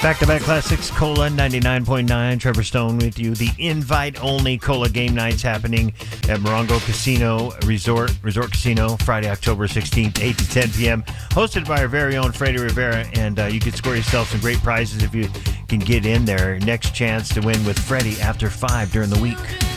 Back-to-back classics, Cola 99.9. Trevor Stone with you. The invite-only Cola game nights happening at Morongo Casino Resort Casino, Friday, October 16th, 8 to 10 p.m. Hosted by our very own Freddie Rivera, and you can score yourself some great prizes if you can get in there. Next chance to win with Freddie after 5 during the week.